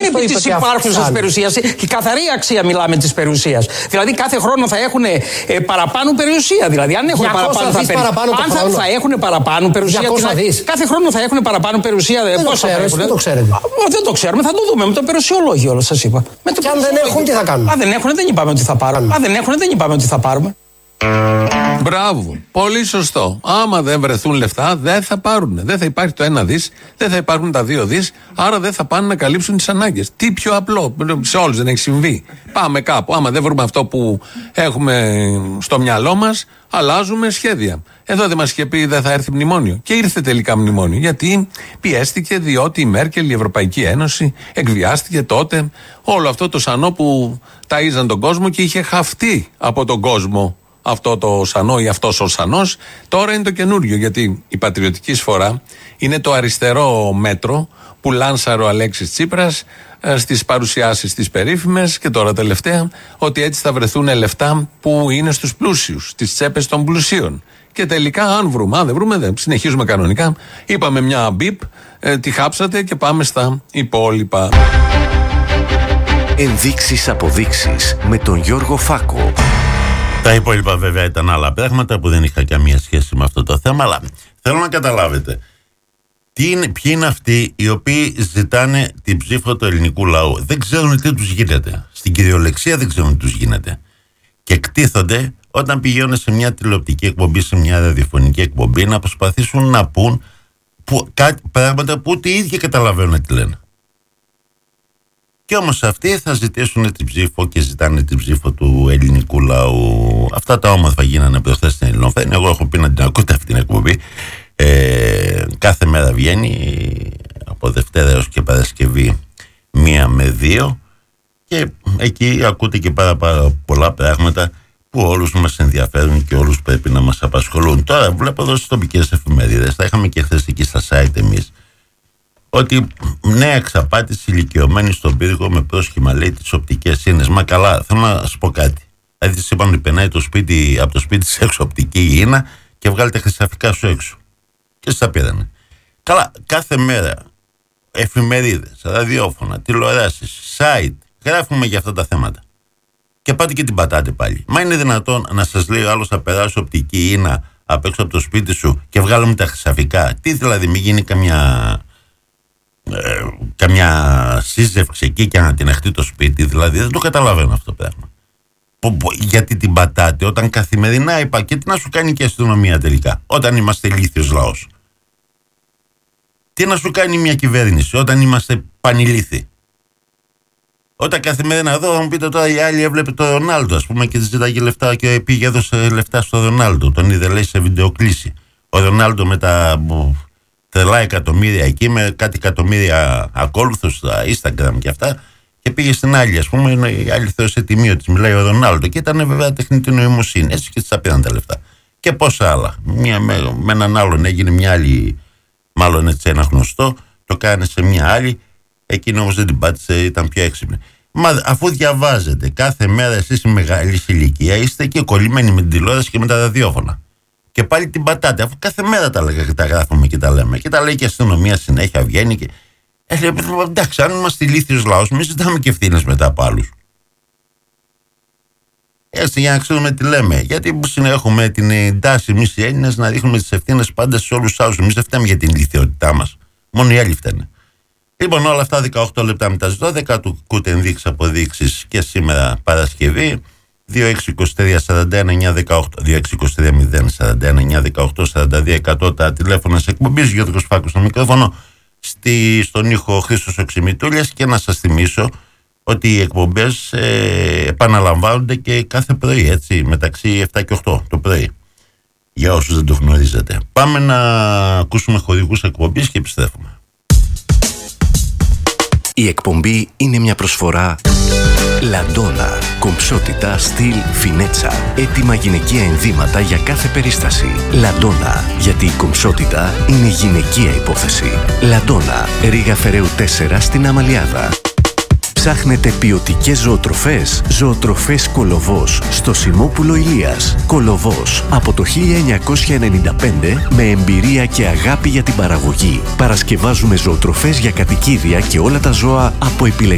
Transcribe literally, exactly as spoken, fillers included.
επί της υπάρχουσας περιουσίας. Η καθαρή αξία μιλάμε της περιουσίας. Δηλαδή κάθε χρόνο θα έχουν ε, παραπάνω περιουσία. Δηλαδή αν έχουν παραπάνω, θα, παραπάνω αν θα, θα έχουν παραπάνω περιουσία. Δηλαδή, κάθε χρόνο θα έχουν παραπάνω περιουσία. Δεν πώς το ξέρω, δεν το ξέρετε. Δεν το ξέρουμε, θα το δούμε με το περιουσιολόγιο, σας είπα. Με το και αν δεν έχουν, τι θα κάνουμε. Αν δεν έχουν, δεν είπαμε ότι θα πάρουμε. Αν δεν έχουν, δεν είπαμε ότι θα πάρουμε. Μπράβο. Πολύ σωστό. Άμα δεν βρεθούν λεφτά, δεν θα πάρουν. Δεν θα υπάρχει το ένα δις, δεν θα υπάρχουν τα δύο δις, άρα δεν θα πάνε να καλύψουν τις ανάγκες. Τι πιο απλό. Σε όλους δεν έχει συμβεί. Πάμε κάπου. Άμα δεν βρούμε αυτό που έχουμε στο μυαλό μας, αλλάζουμε σχέδια. Εδώ δεν μας είχε πει δεν θα έρθει μνημόνιο. Και ήρθε τελικά μνημόνιο. Γιατί πιέστηκε, διότι η Μέρκελ, η Ευρωπαϊκή Ένωση, εκβιάστηκε τότε όλο αυτό το σανό που ταΐζαν τον κόσμο και είχε χαφτεί από τον κόσμο. Αυτό το σανό ή αυτός ο σανός τώρα είναι το καινούριο, γιατί η πατριωτική εισφορά είναι το αριστερό μέτρο που λάνσαρε ο Αλέξης Τσίπρας στις παρουσιάσεις τις περίφημες και τώρα τελευταία, ότι έτσι θα βρεθούν λεφτά που είναι στους πλούσιους, στις τσέπες των πλουσίων. Και τελικά αν βρούμε, αν δεν βρούμε δεν συνεχίζουμε κανονικά. Είπαμε μια μπιπ, ε, τη χάψατε και πάμε στα υπόλοιπα. Ενδείξεις αποδείξεις με τον Γιώργο Φάκο. Τα υπόλοιπα βέβαια ήταν άλλα πράγματα που δεν είχα καμία σχέση με αυτό το θέμα, αλλά θέλω να καταλάβετε τι είναι, ποιοι είναι αυτοί οι οποίοι ζητάνε την ψήφο του ελληνικού λαού. Δεν ξέρουν τι τους γίνεται. Στην κυριολεξία δεν ξέρουν τι τους γίνεται. Και εκτίθονται όταν πηγαίνουν σε μια τηλεοπτική εκπομπή, σε μια ραδιοφωνική εκπομπή, να προσπαθήσουν να πούν που, κάτι, πράγματα που ούτε οι ίδιοι καταλαβαίνουν τι λένε. Και όμως αυτοί θα ζητήσουν την ψήφο και ζητάνε την ψήφο του ελληνικού λαού. Αυτά τα όμορφα γίνανε προχθές στην Ελληνοφρένεια. Εγώ έχω πει να την ακούτε αυτή την εκπομπή. Ε, κάθε μέρα βγαίνει από Δευτέρα έως και Παρασκευή μία με δύο και εκεί ακούτε και πάρα, πάρα πολλά πράγματα που όλους μας ενδιαφέρουν και όλους πρέπει να μας απασχολούν. Τώρα βλέπω εδώ στις τοπικές εφημερίδες, τα είχαμε και χθες εκεί στα site εμείς, ότι νέα εξαπάτηση ηλικιωμένη στον πύργο με πρόσχημα, λέει, τις οπτικές ίνες. Μα καλά, θέλω να σου πω κάτι. Δηλαδή της είπαν ότι περνάει το σπίτι, από το σπίτι της έξω οπτική ίνα και βγάλει τα χρυσαφικά σου έξω. Και στα πήρανε. Καλά, κάθε μέρα εφημερίδες, ραδιόφωνα, τηλεοράσεις, site, γράφουμε για αυτά τα θέματα. Και πάτε και την πατάτε πάλι. Μα είναι δυνατόν να σας λέει ο άλλος θα περάσει οπτική ίνα απ' έξω από το σπίτι σου και βγάλουμε τα χρυσαφικά? Τι δηλαδή, μην γίνει καμιά... Ε, καμιά σύζευξη εκεί και να την εχτεί το σπίτι? Δηλαδή δεν το καταλαβαίνω αυτό το πράγμα. Που, που, γιατί την πατάτε όταν καθημερινά είπα, και τι να σου κάνει και η αστυνομία τελικά όταν είμαστε ηλίθιος λαός? Τι να σου κάνει μια κυβέρνηση όταν είμαστε πανηλίθιοι? Όταν καθημερινά, εδώ θα μου πείτε τώρα, η άλλη έβλεπε το Ρονάλντο, ας πούμε, και της ζητάγε λεφτά και πήγε έδωσε λεφτά στο Ρονάλντο. Τον είδε, λέει, σε βιντεοκλήση. Ο Ρονάλντο με τα τρελά εκατομμύρια εκεί, με κάτι εκατομμύρια ακόλουθους στα Instagram και αυτά, και πήγε στην άλλη, ας πούμε, η άλλη θεώρησε τιμίο της, μιλάει ο Ρονάλντο, και ήταν βέβαια τεχνητή νοημοσύνη, έτσι, και της τα πήραν τα λεφτά. Και πόσα άλλα. Μια, με, με έναν άλλον έγινε μια άλλη, μάλλον έτσι ένα γνωστό, το κάνει σε μια άλλη, εκείνη όμως δεν την πάτησε, ήταν πιο έξυπνη. Μα αφού διαβάζετε κάθε μέρα εσείς η μεγάλη ηλικία, είστε και κολλημένοι με την τηλεόραση και με τα ραδιόφωνα. Και πάλι την πατάτε, αφού κάθε μέρα τα, λέγα, τα γράφουμε και τα λέμε. Και τα λέει και η αστυνομία συνέχεια, βγαίνει και. Ε, εντάξει, αν είμαστε ηλίθιος λαός, μην ζητάμε και ευθύνες μετά από άλλους. Έτσι, για να ξέρουμε τι λέμε. Γιατί έχουμε την τάση εμείς οι Έλληνες να ρίχνουμε τις ευθύνες πάντα σε όλους τους άλλους. Εμείς δεν φταίμε για την ηλιθιότητά μας. Μόνο οι άλλοι φταίνε. Λοιπόν, όλα αυτά δεκαοκτώ λεπτά μετά τις δώδεκα του ακούτε ενδείξεις αποδείξεις και σήμερα Παρασκευή. δύο έξι είκοσι τρία σαράντα ένα εννιά δεκαοκτώ, δύο έξι είκοσι τρία μηδέν σαράντα ένα εννιά δεκαοκτώ, σαράντα δύο εκατό τα τηλέφωνα σε εκπομπής, Γιώργος Φάκος στο μικρόφωνο, στη, στον ήχο Χρήστος Οξυμητούλιας. Και να σας θυμίσω ότι οι εκπομπές ε, επαναλαμβάνονται και κάθε πρωί, έτσι, μεταξύ επτά και οκτώ το πρωί, για όσους δεν το γνωρίζετε. Πάμε να ακούσουμε χορηγούς εκπομπής και επιστρέφουμε. Η εκπομπή είναι μια προσφορά Λαντόνα. Κομψότητα, στυλ, φινέτσα. Έτοιμα γυναικεία ενδύματα για κάθε περίσταση. Λαντόνα. Γιατί η κομψότητα είναι γυναικεία υπόθεση. Λαντόνα. Ρήγα Φεραίου τέσσερα στην Αμαλιάδα. Ψάχνετε ποιοτικές ζωοτροφές? Ζωοτροφές Κολοβός στο Σιμόπουλο Ηλίας. Κολοβός από το χίλια εννιακόσια ενενήντα πέντε με εμπειρία και αγάπη για την παραγωγή. Παρασκευάζουμε ζωοτροφές για κατοικίδια και όλα τα ζώα από επιλεγμένες